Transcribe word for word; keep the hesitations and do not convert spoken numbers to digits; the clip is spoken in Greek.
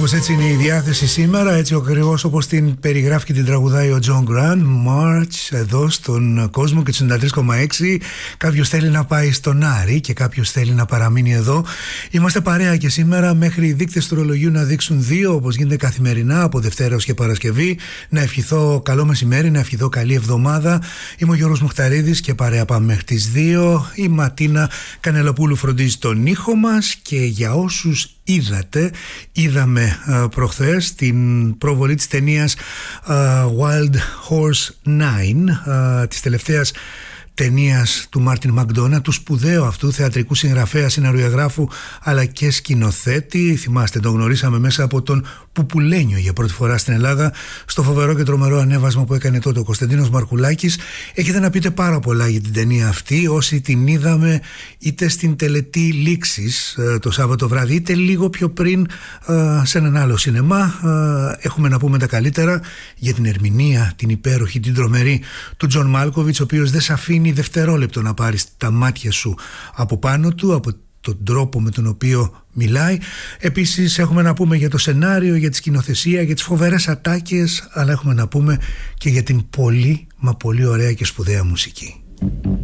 Κάπως έτσι είναι η διάθεση σήμερα, έτσι ακριβώς όπως την περιγράφει και την τραγουδάει ο John Grant. March εδώ στον κόσμο και του ενενήντα τρία κόμμα έξι. Κάποιος θέλει να πάει στον Άρη και κάποιος θέλει να παραμείνει εδώ. Είμαστε παρέα και σήμερα μέχρι οι δείκτες του ρολογιού να δείξουν δύο, όπως γίνεται καθημερινά από Δευτέρα ως και Παρασκευή. Να ευχηθώ καλό μεσημέρι, να ευχηθώ καλή εβδομάδα. Είμαι ο Γιώργος Μουχταρίδης και παρέα πάμε μέχρι τις δύο. Η Ματίνα Κανελοπούλου φροντίζει τον ήχο μας και για όσους είδατε, είδαμε uh, προχθές την προβολή της ταινίας uh, Wild Horse νάιν, uh, της τελευταίας ταινίας του Μάρτιν Μακδόνα, του σπουδαίου αυτού θεατρικού συγγραφέα, σεναριογράφου αλλά και σκηνοθέτη. Θυμάστε, τον γνωρίσαμε μέσα από τον Πουπουλένιο για πρώτη φορά στην Ελλάδα, στο φοβερό και τρομερό ανέβασμα που έκανε τότε ο Κωνσταντίνος Μαρκουλάκης. Έχετε να πείτε πάρα πολλά για την ταινία αυτή, όσοι την είδαμε είτε στην τελετή λήξης το Σάββατο βράδυ, είτε λίγο πιο πριν σε έναν άλλο σινεμά. Έχουμε να πούμε τα καλύτερα για την ερμηνεία, την υπέροχη, την τρομερή του Τζον Μάλκοβιτς, ο οποίος δεν σε αφήνει δευτερόλεπτο να πάρεις τα μάτια σου από πάνω του, από τον τρόπο με τον οποίο μιλάει. Επίσης έχουμε να πούμε για το σενάριο, για τη σκηνοθεσία, για τις φοβερές ατάκες, αλλά έχουμε να πούμε και για την πολύ μα πολύ ωραία και σπουδαία μουσική.